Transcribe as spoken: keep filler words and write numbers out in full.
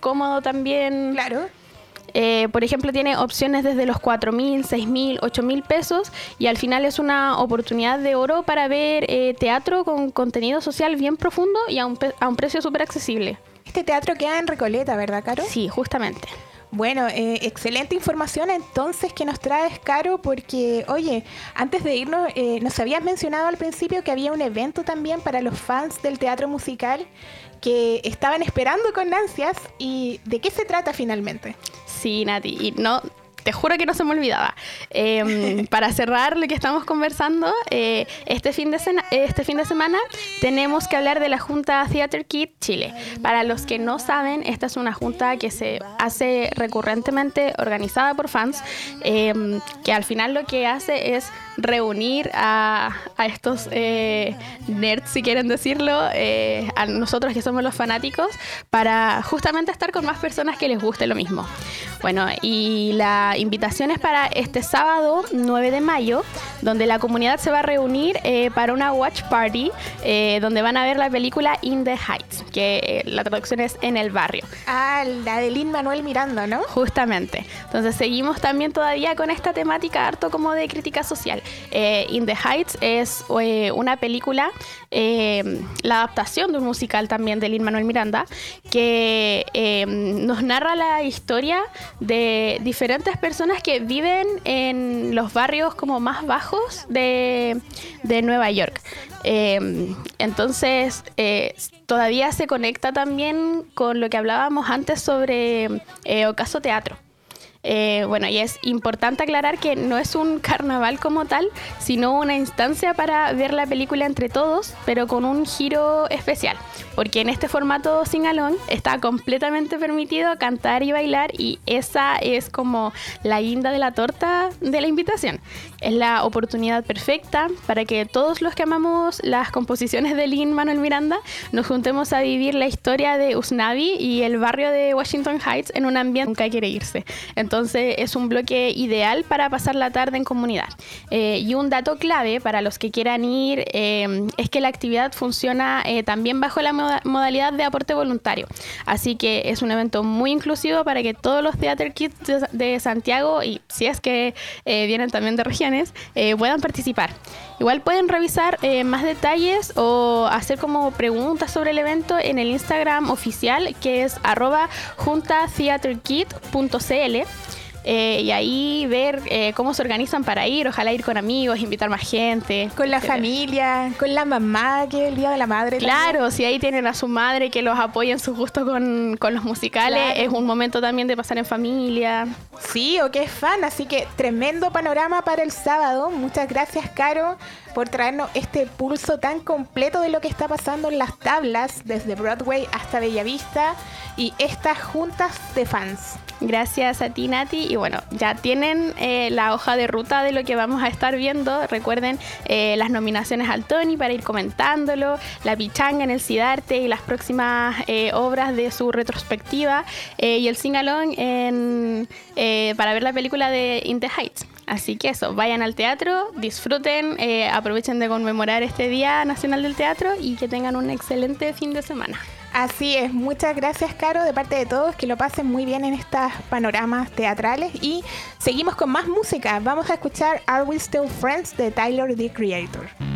cómodo también. Claro. Eh, por ejemplo, tiene opciones desde los cuatro mil, seis mil, ocho mil pesos y al final es una oportunidad de oro para ver eh, teatro con contenido social bien profundo y a un, pe- a un precio súper accesible. Este teatro queda en Recoleta, ¿verdad, Caro? Sí, justamente. Bueno, eh, excelente información entonces que nos traes, Caro, porque, oye, antes de irnos, eh, nos habías mencionado al principio que había un evento también para los fans del teatro musical que estaban esperando con ansias. ¿Y de qué se trata finalmente? Sí, Nati, y no, te juro que no se me olvidaba. Eh, para cerrar lo que estamos conversando, eh, este, fin de sena- este fin de semana tenemos que hablar de la Junta Theater Kit Chile. Para los que no saben, esta es una junta que se hace recurrentemente organizada por fans, eh, que al final lo que hace es reunir a, a estos eh, nerds, si quieren decirlo, eh, a nosotros que somos los fanáticos, para justamente estar con más personas que les guste lo mismo. Bueno, y la invitación es para este sábado nueve de mayo, donde la comunidad se va a reunir eh, para una watch party, eh, donde van a ver la película In the Heights, que eh, la traducción es En el Barrio. Ah, la de Lin-Manuel Miranda, ¿no? Justamente. Entonces seguimos también todavía con esta temática harto como de crítica social. Eh, In the Heights es eh, una película, eh, la adaptación de un musical también de Lin-Manuel Miranda, que eh, nos narra la historia de diferentes personas que viven en los barrios como más bajos de, de Nueva York. Eh, entonces, eh, todavía se conecta también con lo que hablábamos antes sobre eh, Ocaso Teatro. Eh, bueno, y es importante aclarar que no es un carnaval como tal, sino una instancia para ver la película entre todos, pero con un giro especial, porque en este formato sing-along está completamente permitido cantar y bailar, y esa es como la guinda de la torta de la invitación. Es la oportunidad perfecta para que todos los que amamos las composiciones de Lin-Manuel Miranda nos juntemos a vivir la historia de Usnavi y el barrio de Washington Heights en un ambiente que nunca quiere irse. Entonces es un bloque ideal para pasar la tarde en comunidad. Eh, y un dato clave para los que quieran ir eh, es que la actividad funciona eh, también bajo la moda- modalidad de aporte voluntario. Así que es un evento muy inclusivo para que todos los Theater Kids de, de Santiago, y si es que eh, vienen también de regiones, eh, puedan participar. Igual pueden revisar eh, más detalles o hacer como preguntas sobre el evento en el Instagram oficial, que es arroba juntatheaterkit punto cl. Eh, y ahí ver eh, cómo se organizan para ir, ojalá ir con amigos, invitar más gente. Con la familia, con la mamá, que es el Día de la Madre. Claro, también. si ahí tienen a su madre que los apoya en su gusto con, con los musicales, Claro. es un momento también de pasar en familia. Sí, o que es fan, así que tremendo panorama para el sábado. Muchas gracias, Caro, por traernos este pulso tan completo de lo que está pasando en las tablas, desde Broadway hasta Bellavista, y estas juntas de fans. Gracias a ti, Nati. Y bueno, ya tienen eh, la hoja de ruta de lo que vamos a estar viendo. Recuerden eh, las nominaciones al Tony para ir comentándolo, la pichanga en el Sidarte y las próximas eh, obras de su retrospectiva, eh, y el sing-along en, eh, para ver la película de In the Heights. Así que eso, vayan al teatro, disfruten, eh, aprovechen de conmemorar este Día Nacional del Teatro y que tengan un excelente fin de semana. Así es, muchas gracias, Caro, de parte de todos, que lo pasen muy bien en estos panoramas teatrales, y seguimos con más música. Vamos a escuchar Are We Still Friends de Tyler, the Creator.